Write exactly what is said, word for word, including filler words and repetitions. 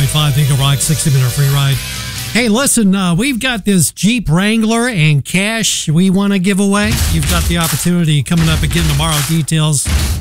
point five Eagle Rock sixty minute free ride. Hey, listen, uh, we've got this Jeep Wrangler and cash we want to give away. You've got the opportunity coming up again tomorrow. Details